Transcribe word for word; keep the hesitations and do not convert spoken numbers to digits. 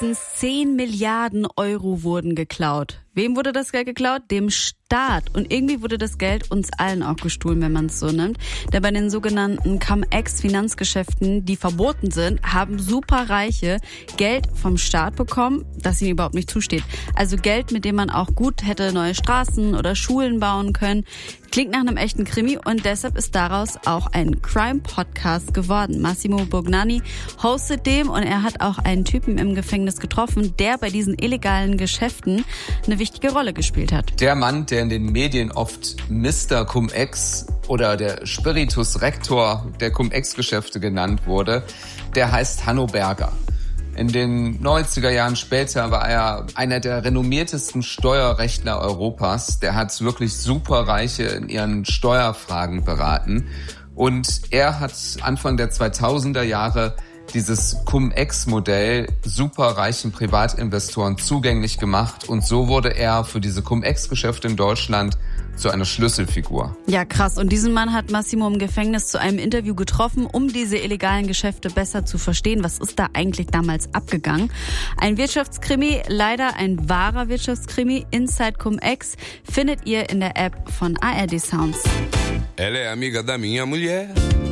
Mindestens zehn Milliarden Euro wurden geklaut. Wem wurde das Geld geklaut? Dem Staat. Und irgendwie wurde das Geld uns allen auch gestohlen, wenn man es so nimmt. Denn bei den sogenannten Cum-Ex-Finanzgeschäften, die verboten sind, haben Superreiche Geld vom Staat bekommen, das ihnen überhaupt nicht zusteht. Also Geld, mit dem man auch gut hätte neue Straßen oder Schulen bauen können. Klingt nach einem echten Krimi und deshalb ist daraus auch ein Crime-Podcast geworden. Massimo Bognani hostet dem und er hat auch einen Typen im Gefängnis getroffen, der bei diesen illegalen Geschäften eine wichtige Rolle gespielt hat. Der Mann, der in den Medien oft Mister Cum-Ex oder der Spiritus Rector der Cum-Ex-Geschäfte genannt wurde, der heißt Hanno Berger. In den neunziger Jahren später war er einer der renommiertesten Steuerrechtler Europas. Der hat wirklich Superreiche in ihren Steuerfragen beraten. Und er hat Anfang der zweitausender Jahre dieses Cum-Ex-Modell superreichen Privatinvestoren zugänglich gemacht. Und so wurde er für diese Cum-Ex-Geschäfte in Deutschland zu einer Schlüsselfigur. Ja, krass. Und diesen Mann hat Massimo im Gefängnis zu einem Interview getroffen, um diese illegalen Geschäfte besser zu verstehen. Was ist da eigentlich damals abgegangen? Ein Wirtschaftskrimi, leider ein wahrer Wirtschaftskrimi. Inside Cum-Ex findet ihr in der App von A R D Sounds. Ela é amiga da minha mulher.